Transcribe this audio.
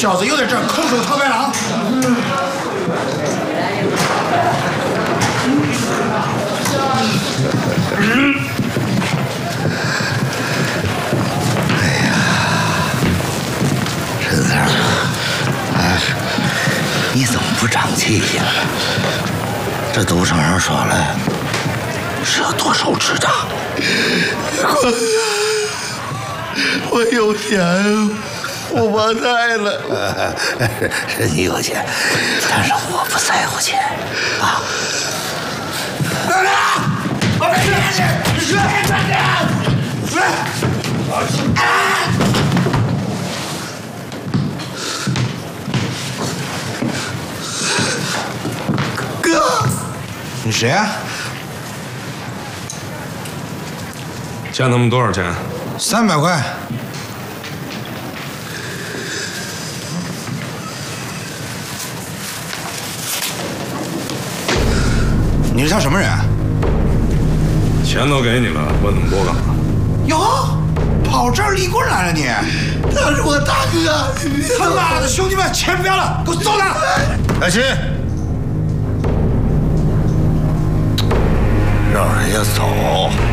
小子又在这儿空手套白狼。 沈子啊，你怎么不长记性呢？这赌场上耍赖是要剁手指的。我有钱，我发财了。是你有钱，但是我不在乎钱啊。大哥，我没钱，你说快点！哥， 你谁啊？ 欠他们多少钱 ？300块。你是他什么人啊？ 钱都给你了，问那么多干嘛？ 哟，跑这儿立棍来了你！ 他是我大哥！ 他妈的，兄弟们，钱不要了，给我走了！ 老七，让人家走。